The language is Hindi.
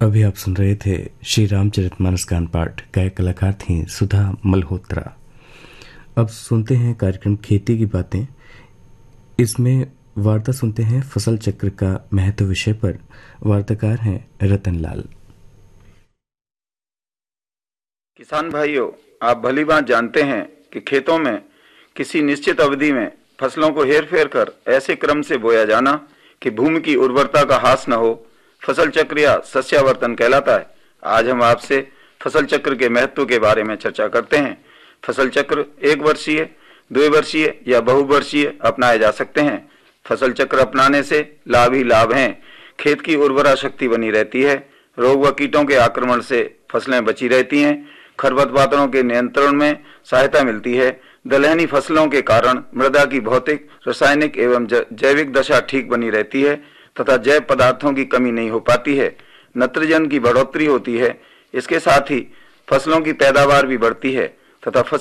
अभी आप सुन रहे थे श्री रामचरितमानस गान पाठ। गायक कलाकार थी सुधा मल्होत्रा। अब सुनते हैं कार्यक्रम खेती की बातें। इसमें वार्ता सुनते हैं फसल चक्र का महत्व विषय पर। वार्ताकार हैं रतन लाल। किसान भाइयों, आप भली बात जानते हैं कि खेतों में किसी निश्चित अवधि में फसलों को हेर फेर कर ऐसे क्रम से बोया जाना कि भूमि की उर्वरता का ह्रास न हो, फसल चक्र या सस्यावर्तन कहलाता है। आज हम आपसे फसल चक्र के महत्व के बारे में चर्चा करते हैं। फसल चक्र एक वर्षीय, द्विवर्षीय या बहुवर्षीय अपनाए जा सकते हैं। फसल चक्र अपनाने से लाभ ही लाभ हैं। खेत की उर्वरा शक्ति बनी रहती है, रोग व कीटों के आक्रमण से फसलें बची रहती हैं, खरपतवारों के नियंत्रण में सहायता मिलती है। दलहनी फसलों के कारण मृदा की भौतिक, रासायनिक एवं जैविक दशा ठीक बनी रहती है तथा जैव पदार्थों की कमी नहीं हो पाती है। नाइट्रोजन की बढ़ोतरी होती है। इसके साथ ही फसलों की पैदावार भी बढ़ती है तथा